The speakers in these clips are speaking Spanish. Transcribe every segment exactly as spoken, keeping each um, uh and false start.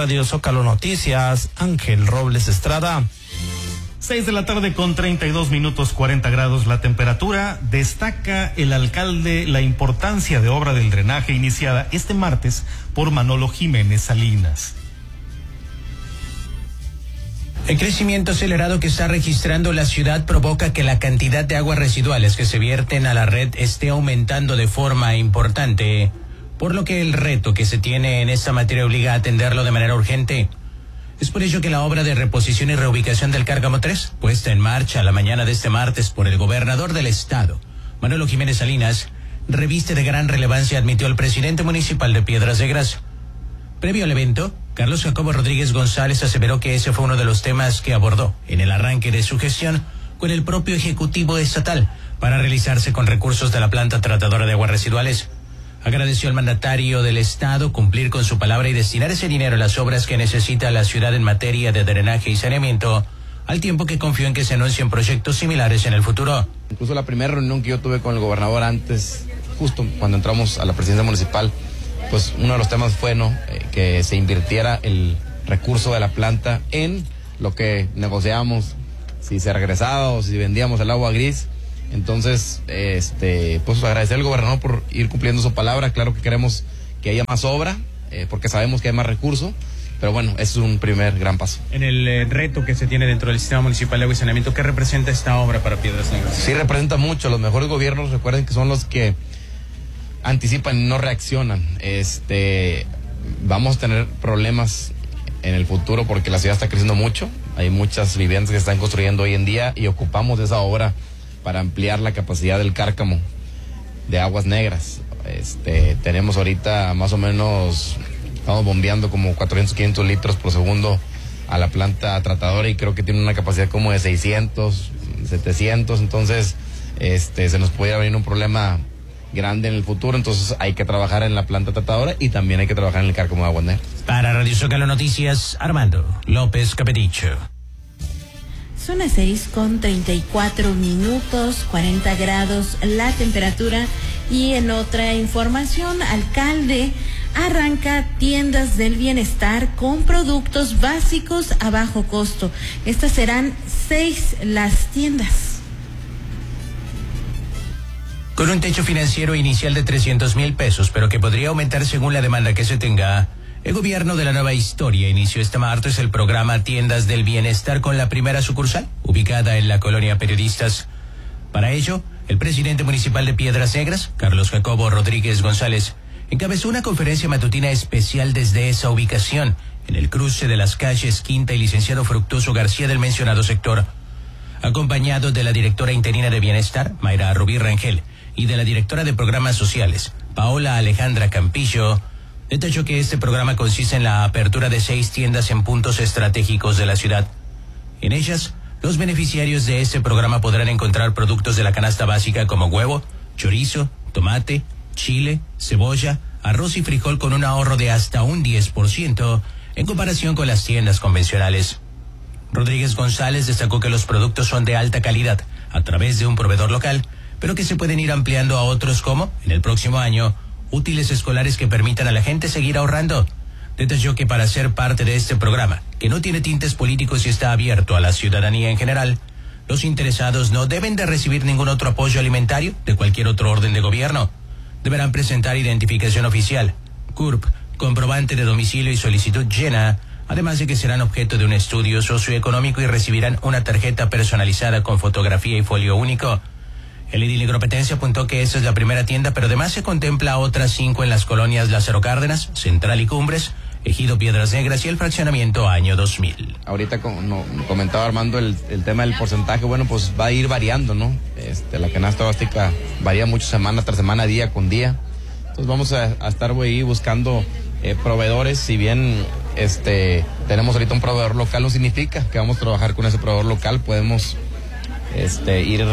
Radio Zócalo Noticias, Ángel Robles Estrada. Seis de la tarde con treinta y dos minutos, cuarenta grados la temperatura. Destaca el alcalde la importancia de obra del drenaje iniciada este martes por Manolo Jiménez Salinas. El crecimiento acelerado que está registrando la ciudad provoca que la cantidad de aguas residuales que se vierten a la red esté aumentando de forma importante, por lo que el reto que se tiene en esta materia obliga a atenderlo de manera urgente. Es por ello que la obra de reposición y reubicación del Cárcamo tres, puesta en marcha la mañana de este martes por el gobernador del estado, Manolo Jiménez Salinas, reviste de gran relevancia, admitió el presidente municipal de Piedras Negras. Previo al evento, Carlos Jacobo Rodríguez González aseveró que ese fue uno de los temas que abordó en el arranque de su gestión con el propio Ejecutivo Estatal para realizarse con recursos de la planta tratadora de aguas residuales. Agradeció al mandatario del Estado cumplir con su palabra y destinar ese dinero a las obras que necesita la ciudad en materia de drenaje y saneamiento, al tiempo que confió en que se anuncien proyectos similares en el futuro. Incluso la primera reunión que yo tuve con el gobernador antes, justo cuando entramos a la presidencia municipal, pues uno de los temas fue no eh, que se invirtiera el recurso de la planta en lo que negociamos, si se regresaba o si vendíamos el agua gris. Entonces, este, pues agradecer al gobernador por ir cumpliendo su palabra. Claro que queremos que haya más obra, eh, porque sabemos que hay más recursos, pero bueno, es un primer gran paso. En el eh, reto que se tiene dentro del Sistema Municipal de Agua y Saneamiento, ¿qué representa esta obra para Piedras Negras? Sí, representa mucho. Los mejores gobiernos, recuerden que son los que anticipan y no reaccionan. Este, vamos a tener problemas en el futuro porque la ciudad está creciendo mucho. Hay muchas viviendas que se están construyendo hoy en día y ocupamos esa obra para ampliar la capacidad del Cárcamo de Aguas Negras. Este, tenemos ahorita más o menos, estamos bombeando como cuatrocientos, quinientos litros por segundo a la planta tratadora y creo que tiene una capacidad como de seiscientos, setecientos, entonces este, se nos puede venir un problema grande en el futuro, entonces hay que trabajar en la planta tratadora y también hay que trabajar en el Cárcamo de Aguas Negras. Para Radio Zócalo Noticias, Armando López Capedicho. Son las seis con treinta y cuatro minutos, cuarenta grados la temperatura. Y en otra información, alcalde arranca tiendas del bienestar con productos básicos a bajo costo. Estas serán seis las tiendas. Con un techo financiero inicial de trescientos mil pesos, pero que podría aumentar según la demanda que se tenga, el gobierno de la nueva historia inició este martes el programa Tiendas del Bienestar con la primera sucursal, ubicada en la colonia Periodistas. Para ello, el presidente municipal de Piedras Negras, Carlos Jacobo Rodríguez González, encabezó una conferencia matutina especial desde esa ubicación, en el cruce de las calles Quinta y Licenciado Fructuoso García del mencionado sector. Acompañado de la directora interina de Bienestar, Mayra Rubí Rangel, y de la directora de Programas Sociales, Paola Alejandra Campillo, detalló que este programa consiste en la apertura de seis tiendas en puntos estratégicos de la ciudad. En ellas, los beneficiarios de este programa podrán encontrar productos de la canasta básica como huevo, chorizo, tomate, chile, cebolla, arroz y frijol con un ahorro de hasta un diez por ciento en comparación con las tiendas convencionales. Rodríguez González destacó que los productos son de alta calidad a través de un proveedor local, pero que se pueden ir ampliando a otros como, en el próximo año, útiles escolares que permitan a la gente seguir ahorrando. Detalló que para ser parte de este programa, que no tiene tintes políticos y está abierto a la ciudadanía en general, los interesados no deben de recibir ningún otro apoyo alimentario de cualquier otro orden de gobierno. Deberán presentar identificación oficial, C U R P, comprobante de domicilio y solicitud llena, además de que serán objeto de un estudio socioeconómico y recibirán una tarjeta personalizada con fotografía y folio único. El edil Agropetencia apuntó que esta es la primera tienda, pero además se contempla otras cinco en las colonias Lázaro Cárdenas, Central y Cumbres, Ejido Piedras Negras y el fraccionamiento Año dos mil. Ahorita como no, comentaba Armando el, el tema del porcentaje, bueno, pues va a ir variando, ¿no? Este, la canasta básica varía mucho semana tras semana, día con día. Entonces vamos a, a estar ahí buscando eh, proveedores. Si bien este tenemos ahorita un proveedor local, no significa que vamos a trabajar con ese proveedor local, podemos Este, ir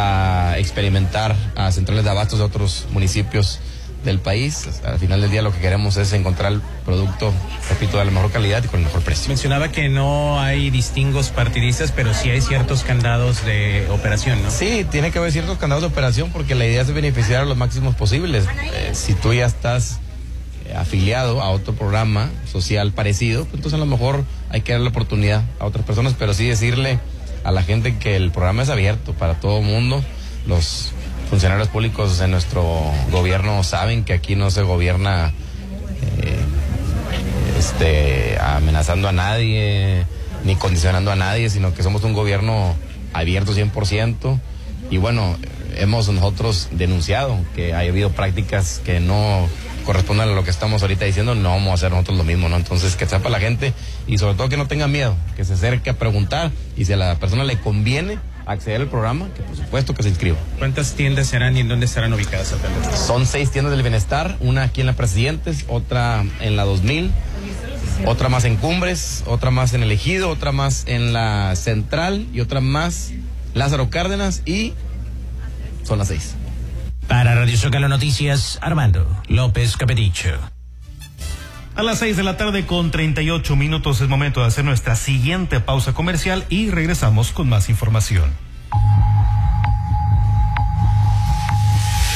a experimentar a centrales de abastos de otros municipios del país. Al final del día lo que queremos es encontrar el producto, repito, de la mejor calidad y con el mejor precio. Mencionaba que no hay distingos partidistas, pero sí hay ciertos candados de operación, ¿no? Sí, tiene que haber ciertos candados de operación porque la idea es beneficiar a los máximos posibles. Eh, si tú ya estás afiliado a otro programa social parecido, pues entonces a lo mejor hay que darle la oportunidad a otras personas, pero sí decirle a la gente que el programa es abierto para todo el mundo. Los funcionarios públicos de nuestro gobierno saben que aquí no se gobierna eh, este, amenazando a nadie ni condicionando a nadie, sino que somos un gobierno abierto cien por ciento. Y bueno, hemos nosotros denunciado que ha habido prácticas que no corresponden a lo que estamos ahorita diciendo. No vamos a hacer nosotros lo mismo, ¿no? Entonces, que sepa la gente y sobre todo que no tenga miedo, que se acerque a preguntar, y si a la persona le conviene acceder al programa, que por supuesto que se inscriba. ¿Cuántas tiendas serán y en dónde estarán ubicadas? Son seis tiendas del bienestar, una aquí en la Presidentes, otra en la dos mil, otra más en Cumbres, otra más en El Ejido, otra más en la Central y otra más Lázaro Cárdenas, y son las seis. Para Radio Zócalo Noticias, Armando López Capedicho. A las seis de la tarde con treinta y ocho minutos es momento de hacer nuestra siguiente pausa comercial y regresamos con más información.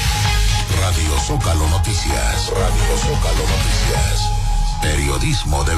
Radio Zócalo Noticias, Radio Zócalo Noticias, periodismo de